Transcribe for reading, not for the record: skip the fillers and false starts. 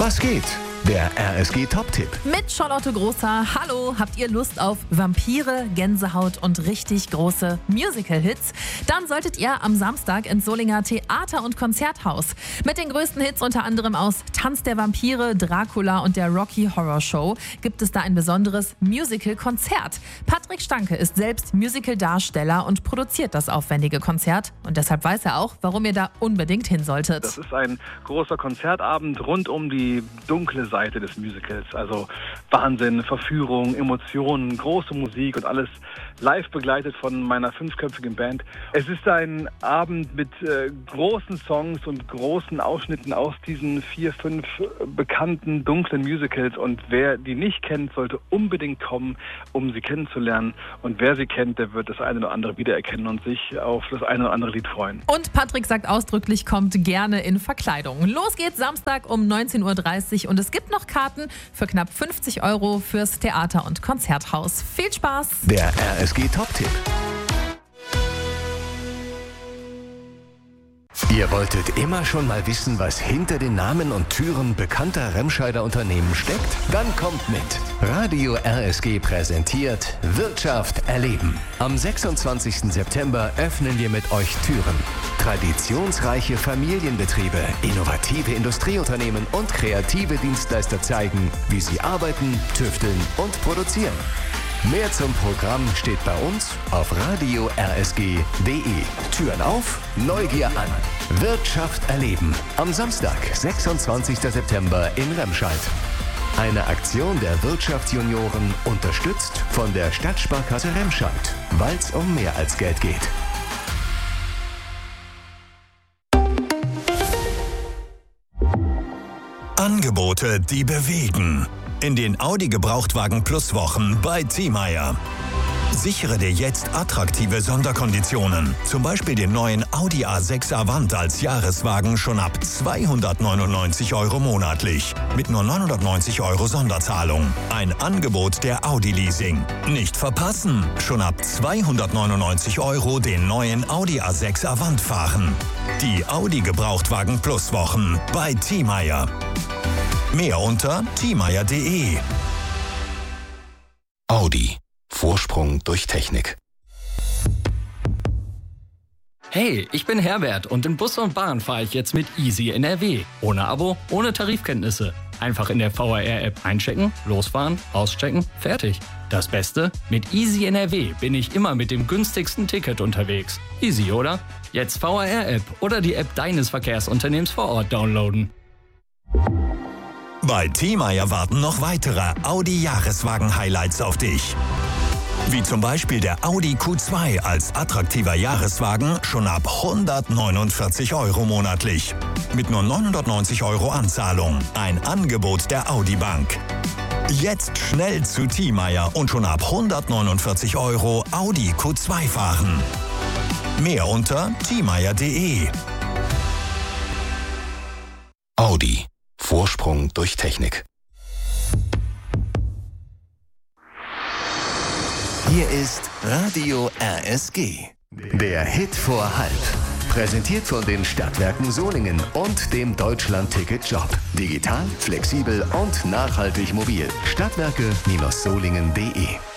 Was geht? Der RSG Top-Tipp. Mit Charlotte Großer. Hallo, habt ihr Lust auf Vampire, Gänsehaut und richtig große Musical-Hits? Dann solltet ihr am Samstag ins Solinger Theater- und Konzerthaus. Mit den größten Hits unter anderem aus Tanz der Vampire, Dracula und der Rocky Horror Show gibt es da ein besonderes Musical-Konzert. Patrick Stanke ist selbst Musical-Darsteller und produziert das aufwendige Konzert. Und deshalb weiß er auch, warum ihr da unbedingt hin solltet. Das ist ein großer Konzertabend rund um die dunkle Seite des Musicals. Also Wahnsinn, Verführung, Emotionen, große Musik und alles live begleitet von meiner 5-köpfigen Band. Es ist ein Abend mit großen Songs und großen Ausschnitten aus diesen 4, 5 bekannten dunklen Musicals. Und wer die nicht kennt, sollte unbedingt kommen, um sie kennenzulernen. Und wer sie kennt, der wird das eine oder andere wiedererkennen und sich auf das eine oder andere Lied freuen. Und Patrick sagt ausdrücklich, kommt gerne in Verkleidung. Los geht's Samstag um 19.30 Uhr und es gibt noch Karten für knapp 50 € fürs Theater- und Konzerthaus. Viel Spaß! Der RSG Top-Tipp. Ihr wolltet immer schon mal wissen, was hinter den Namen und Türen bekannter Remscheider Unternehmen steckt? Dann kommt mit. Radio RSG präsentiert Wirtschaft erleben. Am 26. September öffnen wir mit euch Türen. Traditionsreiche Familienbetriebe, innovative Industrieunternehmen und kreative Dienstleister zeigen, wie sie arbeiten, tüfteln und produzieren. Mehr zum Programm steht bei uns auf radio-rsg.de. Türen auf, Neugier an. Wirtschaft erleben. Am Samstag, 26. September in Remscheid. Eine Aktion der Wirtschaftsjunioren, unterstützt von der Stadtsparkasse Remscheid, weil es um mehr als Geld geht. Angebote, die bewegen. In den Audi Gebrauchtwagen Plus Wochen bei Thiemeyer. Sichere dir jetzt attraktive Sonderkonditionen. Zum Beispiel den neuen Audi A6 Avant als Jahreswagen schon ab 299 € monatlich. Mit nur 990 € Sonderzahlung. Ein Angebot der Audi Leasing. Nicht verpassen! Schon ab 299 € den neuen Audi A6 Avant fahren. Die Audi Gebrauchtwagen Plus Wochen bei Thiemeyer. Mehr unter thiemeyer.de. Audi. Vorsprung durch Technik. Hey, ich bin Herbert und in Bus und Bahn fahre ich jetzt mit Easy NRW. Ohne Abo, ohne Tarifkenntnisse. Einfach in der VRR-App einchecken, losfahren, auschecken, fertig. Das Beste? Mit Easy NRW bin ich immer mit dem günstigsten Ticket unterwegs. Easy, oder? Jetzt VRR-App oder die App deines Verkehrsunternehmens vor Ort downloaden. Bei Thiemeyer warten noch weitere Audi-Jahreswagen-Highlights auf dich. Wie zum Beispiel der Audi Q2 als attraktiver Jahreswagen schon ab 149 € monatlich. Mit nur 990 € Anzahlung. Ein Angebot der Audi Bank. Jetzt schnell zu Thiemeyer und schon ab 149 € Audi Q2 fahren. Mehr unter thiemeyer.de. Audi. Vorsprung durch Technik. Hier ist Radio RSG. Der Hit vor halb. Präsentiert von den Stadtwerken Solingen und dem Deutschland-Ticket-Job. Digital, flexibel und nachhaltig mobil. Stadtwerke-solingen.de